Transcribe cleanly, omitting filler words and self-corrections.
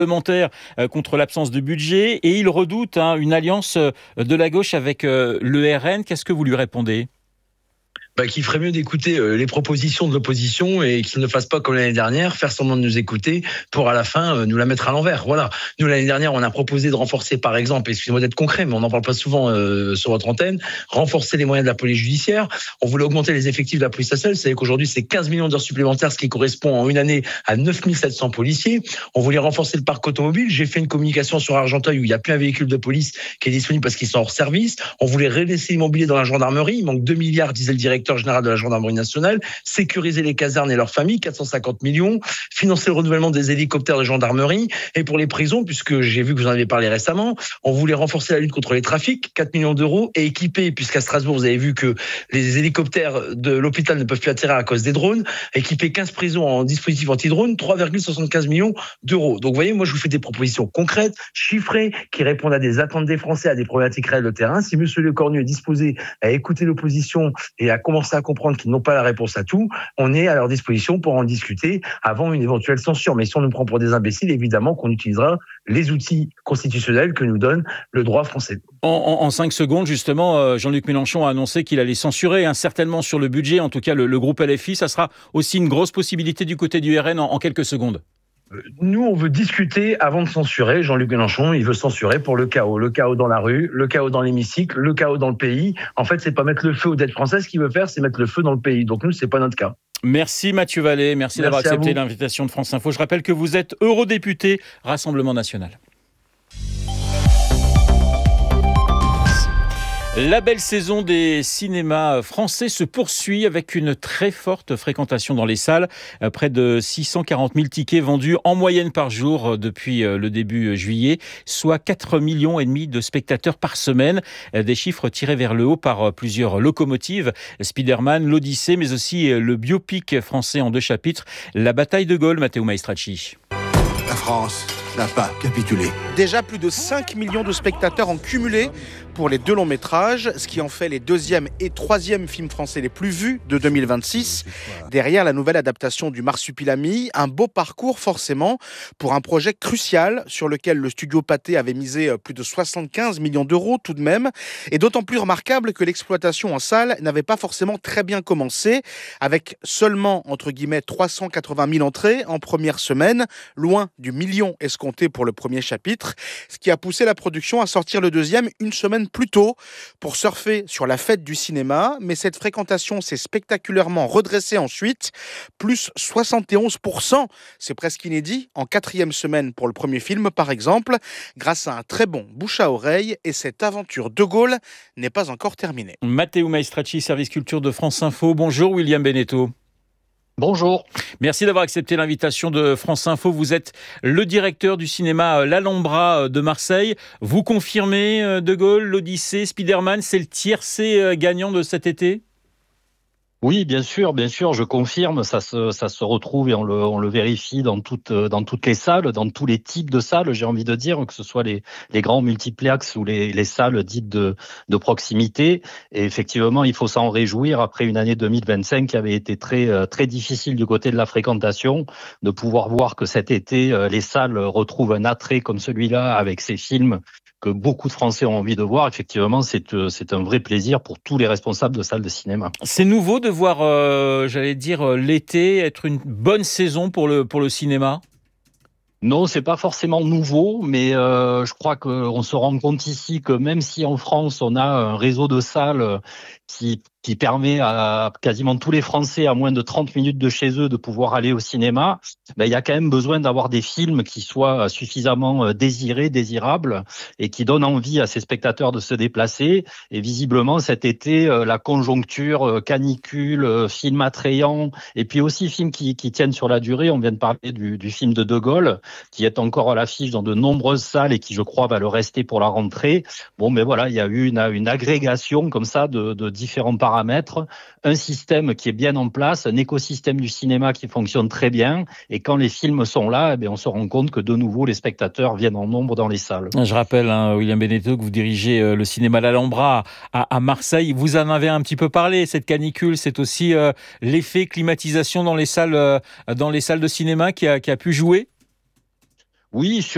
parlementaire contre l'absence de budget et il redoute une alliance de la gauche avec le RN. Qu'est-ce que vous lui répondez ? Qu'il ferait mieux d'écouter les propositions de l'opposition et qu'il ne fasse pas comme l'année dernière, faire semblant de nous écouter pour à la fin nous la mettre à l'envers. Voilà. Nous, l'année dernière, on a proposé de renforcer, par exemple, excusez-moi d'être concret, mais on n'en parle pas souvent sur votre antenne, renforcer les moyens de la police judiciaire. On voulait augmenter les effectifs de la police nationale. Vous savez qu'aujourd'hui, c'est 15 millions d'heures supplémentaires, ce qui correspond en une année à 9700 policiers. On voulait renforcer le parc automobile. J'ai fait une communication sur Argenteuil où il n'y a plus un véhicule de police qui est disponible parce qu'ils sont hors service. On voulait relaisser l'immobilier dans la gendarmerie. Il manque 2 milliards, disait le directeur général de la gendarmerie nationale, sécuriser les casernes et leurs familles, 450 millions, financer le renouvellement des hélicoptères de gendarmerie, et pour les prisons, puisque j'ai vu que vous en avez parlé récemment, on voulait renforcer la lutte contre les trafics, 4 millions d'euros, et équiper, puisqu'à Strasbourg, vous avez vu que les hélicoptères de l'hôpital ne peuvent plus atterrir à cause des drones, équiper 15 prisons en dispositif anti-drone, 3,75 millions d'euros. Donc vous voyez, moi je vous fais des propositions concrètes, chiffrées, qui répondent à des attentes des Français, à des problématiques réelles de terrain. Si monsieur Lecornu est disposé à écouter l'opposition et à commencer à comprendre qu'ils n'ont pas la réponse à tout, on est à leur disposition pour en discuter avant une éventuelle censure. Mais si on nous prend pour des imbéciles, évidemment qu'on utilisera les outils constitutionnels que nous donne le droit français. En 5 secondes, justement, Jean-Luc Mélenchon a annoncé qu'il allait censurer, certainement sur le budget, en tout cas le groupe LFI. Ça sera aussi une grosse possibilité du côté du RN en quelques secondes. Nous, on veut discuter avant de censurer. Jean-Luc Mélenchon, il veut censurer pour le chaos dans la rue, le chaos dans l'hémicycle, le chaos dans le pays. En fait, c'est pas mettre le feu aux dettes françaises qu'il veut faire, c'est mettre le feu dans le pays. Donc nous, c'est pas notre cas. Merci Mathieu Vallée, merci d'avoir accepté l'invitation de France Info. Je rappelle que vous êtes eurodéputé Rassemblement National. La belle saison des cinémas français se poursuit avec une très forte fréquentation dans les salles. Près de 640 000 tickets vendus en moyenne par jour depuis le début juillet, soit 4,5 millions de spectateurs par semaine. Des chiffres tirés vers le haut par plusieurs locomotives. Spider-Man, l'Odyssée, mais aussi le biopic français en 2 chapitres, La bataille de Gaulle, Matteo Maestracci. La France n'a pas capitulé. Déjà plus de 5 millions de spectateurs en cumulé pour les 2 longs métrages, ce qui en fait les 2e et 3e films français les plus vus de 2026. Derrière la nouvelle adaptation du Marsupilami, un beau parcours forcément pour un projet crucial sur lequel le studio Pathé avait misé plus de 75 millions d'euros tout de même, et d'autant plus remarquable que l'exploitation en salle n'avait pas forcément très bien commencé, avec seulement entre guillemets 380 000 entrées en première semaine, loin du million escompté pour le premier chapitre, ce qui a poussé la production à sortir le 2e une semaine plus tôt pour surfer sur la fête du cinéma. Mais cette fréquentation s'est spectaculairement redressée ensuite, plus 71%, c'est presque inédit, en 4e semaine pour le premier film par exemple, grâce à un très bon bouche à oreille, et cette aventure de Gaulle n'est pas encore terminée. Matteo Maestracci, service culture de France Info. Bonjour William Beneteau. Bonjour. Merci d'avoir accepté l'invitation de France Info. Vous êtes le directeur du cinéma L'Alhambra de Marseille. Vous confirmez De Gaulle, l'Odyssée, Spider-Man, c'est le tiercé gagnant de cet été ? Oui, bien sûr, je confirme. Ça se retrouve et on le vérifie dans toutes les salles, dans tous les types de salles. J'ai envie de dire que ce soit les grands multiplex ou les salles dites de proximité. Et effectivement, il faut s'en réjouir après une année 2025 qui avait été très très difficile du côté de la fréquentation, de pouvoir voir que cet été les salles retrouvent un attrait comme celui-là avec ces films que beaucoup de Français ont envie de voir. Effectivement, c'est un vrai plaisir pour tous les responsables de salles de cinéma. C'est nouveau de voir, l'été être une bonne saison pour le cinéma ? Non, c'est pas forcément nouveau, mais je crois qu'on se rend compte ici que même si en France on a un réseau de salles qui permet à quasiment tous les Français à moins de 30 minutes de chez eux de pouvoir aller au cinéma, il y a quand même besoin d'avoir des films qui soient suffisamment désirables et qui donnent envie à ces spectateurs de se déplacer. Et visiblement cet été, la conjoncture, canicule, film attrayant et puis aussi films qui tiennent sur la durée. On vient de parler du film de Gaulle qui est encore à l'affiche dans de nombreuses salles et qui, je crois, va le rester pour la rentrée. Voilà, il y a eu une agrégation comme ça de différents paramètres, un système qui est bien en place, un écosystème du cinéma qui fonctionne très bien. Et quand les films sont là, on se rend compte que de nouveau, les spectateurs viennent en nombre dans les salles. Je rappelle, William Beneteau, que vous dirigez le cinéma L'Alhambra à Marseille. Vous en avez un petit peu parlé, cette canicule, c'est aussi l'effet climatisation dans les salles de cinéma qui a pu jouer ? Oui,